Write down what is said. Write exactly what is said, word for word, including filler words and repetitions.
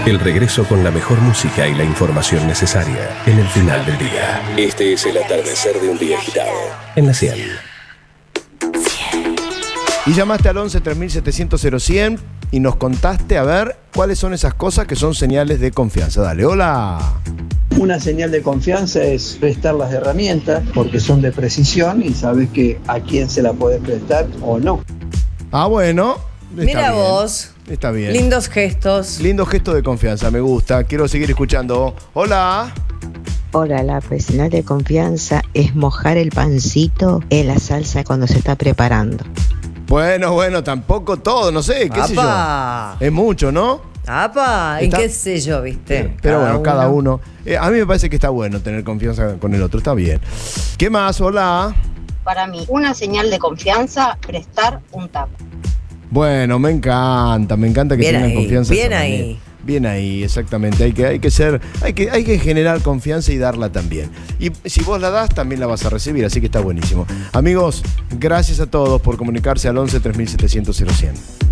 El regreso con la mejor música y la información necesaria en el final del día. Este es el atardecer de un día agitado en la cien. Y llamaste al once tres mil setecientos cero cien y nos contaste a ver cuáles son esas cosas que son señales de confianza. Dale, hola. Una señal de confianza es prestar las herramientas porque son de precisión y sabes que a quién se la puedes prestar o no. Ah, bueno. Mira bien. Vos. Está bien. Lindos gestos. Lindos gestos de confianza, me gusta. Quiero seguir escuchando. Hola. Hola, la señal de confianza es mojar el pancito en la salsa cuando se está preparando. Bueno, bueno, tampoco todo, no sé, qué ¡Apa! sé yo. Es mucho, ¿no? ¡Apa! ¿Y qué sé yo, viste? Pero cada bueno, uno. cada uno. Eh, a mí me parece que está bueno tener confianza con el otro, está bien. ¿Qué más? Hola. Para mí, una señal de confianza, prestar un taco. Bueno, me encanta, me encanta que Bien tengan ahí, confianza. bien también. ahí. Bien ahí, exactamente. Hay que, hay que ser, hay que, hay que generar confianza y darla también. Y si vos la das, también la vas a recibir, así que está buenísimo. Amigos, gracias a todos por comunicarse al once tres mil setecientos cero cien.